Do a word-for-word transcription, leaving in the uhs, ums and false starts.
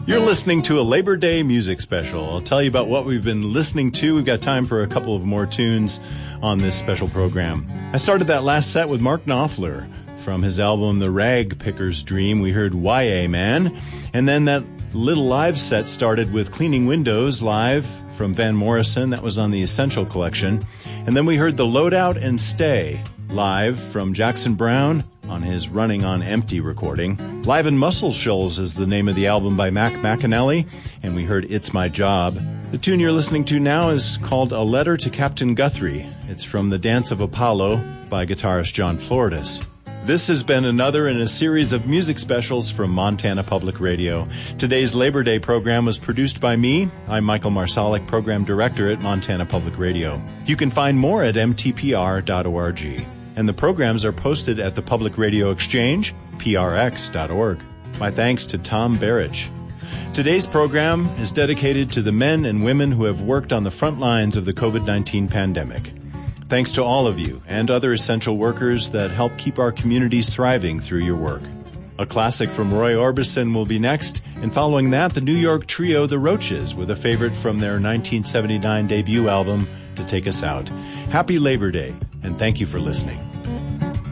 You're listening to a Labor Day music special. I'll tell you about what we've been listening to. We've got time for a couple of more tunes on this special program. I started that last set with Mark Knopfler. From his album The Rag Picker's Dream, we heard Y A Man. And then that little live set started with Cleaning Windows live from Van Morrison. That was on the Essential Collection. And then we heard The Loadout and Stay live from Jackson Browne on his Running on Empty recording. Live in Muscle Shoals is the name of the album by Mac McAnally, and we heard It's My Job. The tune you're listening to now is called A Letter to Captain Guthrie. It's from The Dance of Apollo by guitarist John Floridis. This has been another in a series of music specials from Montana Public Radio. Today's Labor Day program was produced by me. I'm Michael Marsalic, Program Director at Montana Public Radio. You can find more at m t p r dot org. And the programs are posted at the Public Radio Exchange, p r x dot org. My thanks to Tom Barrich. Today's program is dedicated to the men and women who have worked on the front lines of the covid nineteen pandemic. Thanks to all of you and other essential workers that help keep our communities thriving through your work. A classic from Roy Orbison will be next, and following that, the New York trio The Roaches with a favorite from their nineteen seventy-nine debut album, To Take Us Out. Happy Labor Day, and thank you for listening.